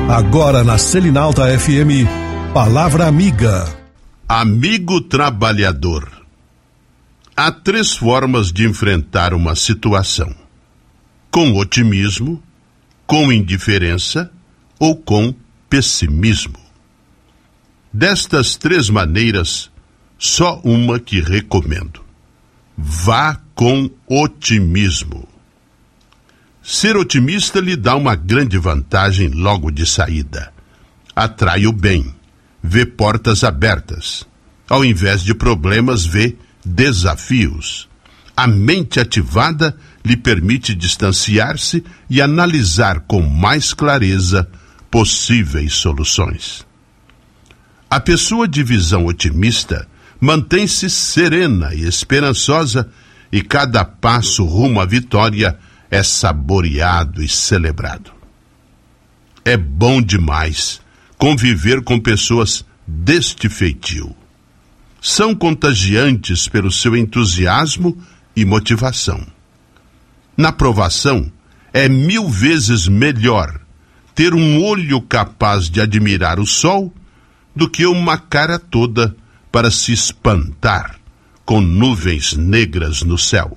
Agora na Selinalta FM, Palavra Amiga. Amigo trabalhador. Há 3 formas de enfrentar uma situação: com otimismo, com indiferença ou com pessimismo. Destas 3 maneiras, só uma que recomendo: vá com otimismo. Ser otimista lhe dá uma grande vantagem logo de saída. Atrai o bem, vê portas abertas. Ao invés de problemas, vê desafios. A mente ativada lhe permite distanciar-se e analisar com mais clareza possíveis soluções. A pessoa de visão otimista mantém-se serena e esperançosa, e cada passo rumo à vitória é saboreado e celebrado. É bom demais conviver com pessoas deste feitio. São contagiantes pelo seu entusiasmo e motivação. Na provação, é 1000 vezes melhor ter um olho capaz de admirar o sol do que uma cara toda para se espantar com nuvens negras no céu.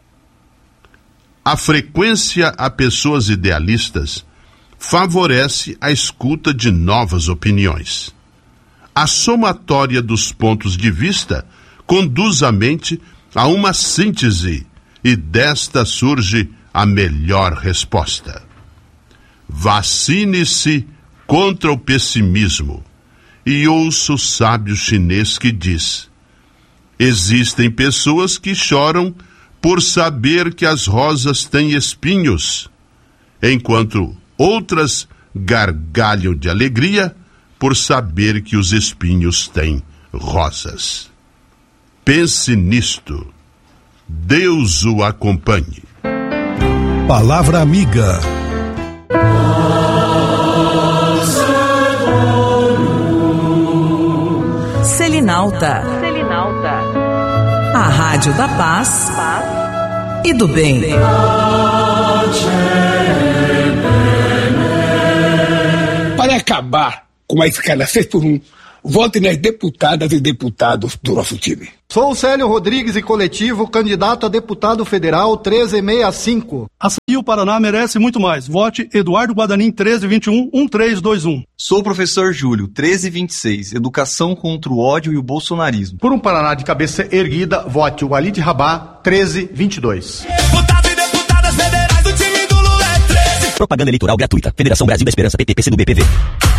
A frequência a pessoas idealistas favorece a escuta de novas opiniões. A somatória dos pontos de vista conduz a mente a uma síntese, e desta surge a melhor resposta. Vacine-se contra o pessimismo e ouça o sábio chinês que diz: existem pessoas que choram por saber que as rosas têm espinhos, enquanto outras gargalham de alegria por saber que os espinhos têm rosas. Pense nisto. Deus o acompanhe. Palavra Amiga. Selinalta. A rádio da paz e do bem. Para acabar com a escala 6x1, vote nas deputadas e deputados do nosso time. Sou Célio Rodrigues e coletivo, candidato a deputado federal 1365. Açaí, o Paraná merece muito mais. Vote Eduardo Guadanin 1321-1321. Sou o professor Júlio 1326, Educação contra o ódio e o bolsonarismo. Por um Paraná de cabeça erguida, vote Walid Rabá 1322. Deputado e deputadas federais do time do Lula é 13. Propaganda eleitoral gratuita. Federação Brasil da Esperança, PT, PCdoB, PV.